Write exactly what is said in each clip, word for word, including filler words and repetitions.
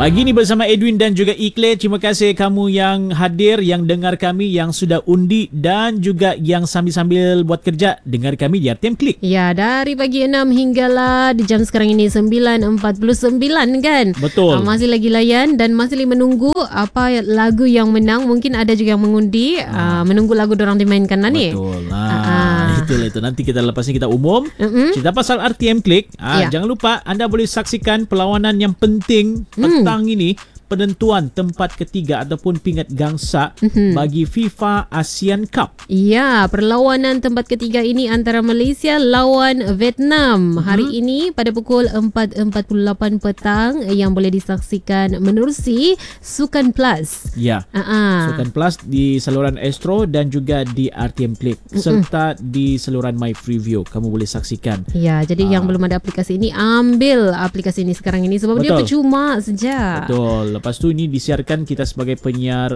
Pagi ni bersama Edwin dan juga Ikle. Terima kasih kamu yang hadir, yang dengar kami, yang sudah undi dan juga yang sambil-sambil buat kerja dengar kami di R T M Klik. Ya, dari pagi enam hinggalah di jam sekarang ini sembilan empat puluh sembilan kan. Betul. Uh, masih lagi layan dan masih menunggu apa lagu yang menang. Mungkin ada juga yang mengundi uh, menunggu lagu dorang dimainkan lah ni. Betul. Ah, uh-huh. Itulah itu. Nanti kita lepas ni kita umum. Uh-huh. Cerita pasal R T M Klik. Uh, ya. Jangan lupa anda boleh saksikan perlawanan yang penting Hmm. petang ini, penentuan tempat ketiga ataupun pingat gangsa mm-hmm. bagi FIFA ASEAN Cup. Ya, perlawanan tempat ketiga ini antara Malaysia lawan Vietnam. Mm-hmm. Hari ini pada pukul empat empat puluh lapan petang yang boleh disaksikan menerusi Sukan Plus. Ya. Uh-huh. Sukan Plus di saluran Astro dan juga di R T M Klik mm-hmm. serta di saluran My Freeview kamu boleh saksikan. Ya, jadi uh. yang belum ada aplikasi ini, ambil aplikasi ini sekarang ini sebab Betul. dia percuma saja. Betul. Lepas tu ini disiarkan kita sebagai penyiar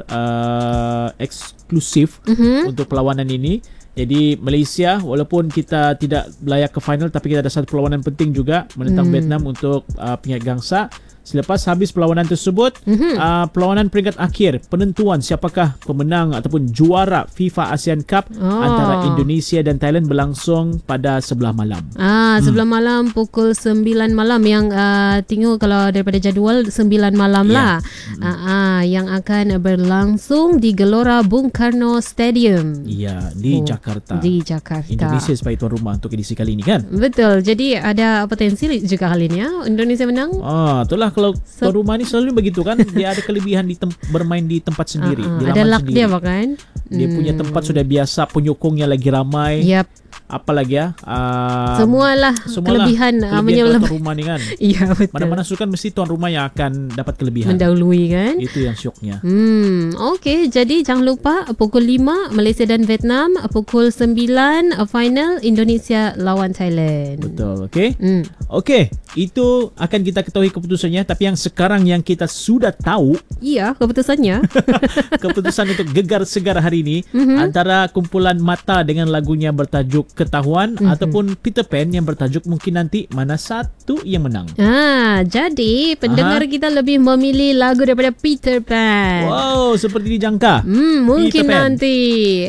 uh, eksklusif uh-huh. untuk perlawanan ini. Jadi Malaysia walaupun kita tidak layak ke final tapi kita ada satu perlawanan penting juga menentang hmm. Vietnam untuk uh, pingat gangsa. Selepas habis perlawanan tersebut, mm-hmm. uh, perlawanan peringkat akhir, penentuan siapakah pemenang ataupun juara FIFA ASEAN Cup oh. antara Indonesia dan Thailand berlangsung pada sebelah malam. Ah, sebelah hmm. malam pukul sembilan malam yang uh, tengok kalau daripada jadual sembilan malam yeah. lah. Hmm. Uh, uh, yang akan berlangsung di Gelora Bung Karno Stadium. Ya, di oh, Jakarta. Di Jakarta. Indonesia sebagai tuan rumah untuk edisi kali ini kan? Betul. Jadi ada potensi juga kali ini ya. Indonesia menang. Ah, itulah kalau tuan rumah ni selalu begitu kan, dia ada kelebihan di tem- bermain di tempat sendiri, uh-uh. di ada luck sendiri. Dia bahkan dia hmm. punya tempat sudah biasa, penyokongnya lagi ramai. Yap. Apa lagi ya? Uh, semualah, semualah kelebihan, kelebihan tuan rumah ni kan. Ya, betul. Mana-mana sukan mesti tuan rumah yang akan dapat kelebihan. Mendahului kan? Itu yang syoknya. Hmm, okey, jadi jangan lupa pukul lima Malaysia dan Vietnam, pukul sembilan final Indonesia lawan Thailand. Betul, okey. Hmm. Okey, itu akan kita ketahui keputusannya, tapi yang sekarang yang kita sudah tahu, iya, keputusannya. keputusan untuk gegar segar hari ini mm-hmm. antara kumpulan Mata dengan lagunya bertajuk Ketahuan mm-hmm. ataupun Peter Pan yang bertajuk mungkin nanti mana satu yang menang. Ah, jadi pendengar Aha. kita lebih memilih lagu daripada Peter Pan. Wow, seperti dijangka. Hmm, mungkin nanti.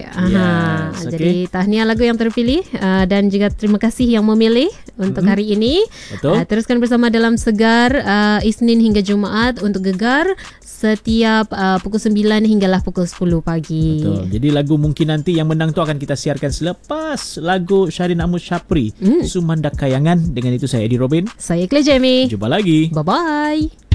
Aha. Yes, jadi okay. tahniah lagu yang terpilih uh, dan juga terima kasih yang memilih untuk mm-hmm. hari ini. Betul. Uh, teruskan bersama dalam Segar uh, Isnin hingga Jumaat untuk gegar setiap uh, pukul sembilan hinggalah pukul sepuluh pagi. Betul. Jadi lagu mungkin nanti yang menang tu akan kita siarkan selepas lagu Syarin Ahmad Syapri, mm. Sumanda Kayangan. Dengan itu saya Eddie Robin. Saya Claire Jamie. Jumpa lagi. Bye-bye.